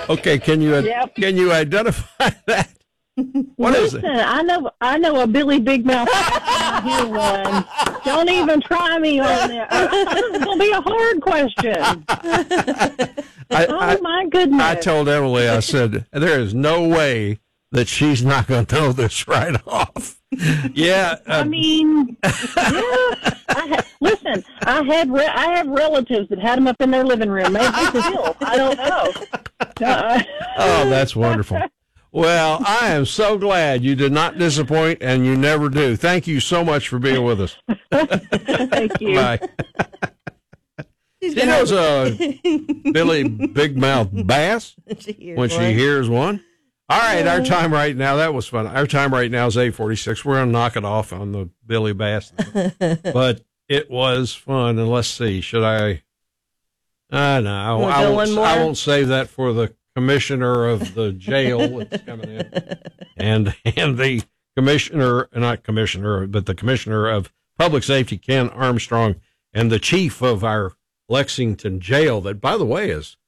Okay, can you identify that? What is it? Listen, I know a Billy Big Mouth when I hear one. Don't even try me on it. This is going to be a hard question. My goodness. I told Emily, I said, there is no way that she's not going to know this right off. Yeah. I mean, yeah. Listen, I have relatives that had them up in their living room. Maybe still. I don't know. Oh, that's wonderful. Well, I am so glad you did not disappoint, and you never do. Thank you so much for being with us. Thank you. Bye. She knows Billy Big Mouth Bass when she hears one. All right, our time right now, that was fun. Our time right now is 8:46. We're going to knock it off on the Billy Bass thing. But it was fun. And let's see, should I? No, I won't save that for the commissioner of the jail that's coming in. And the not commissioner, but the commissioner of public safety, Ken Armstrong, and the chief of our Lexington jail that, by the way, is